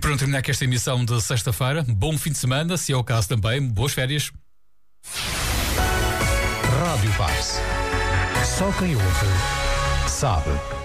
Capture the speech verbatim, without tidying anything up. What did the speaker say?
para terminar aqui esta emissão de sexta-feira, bom fim de semana, se é o caso também, boas férias. Rádio Paz. Só quem ouve sabe.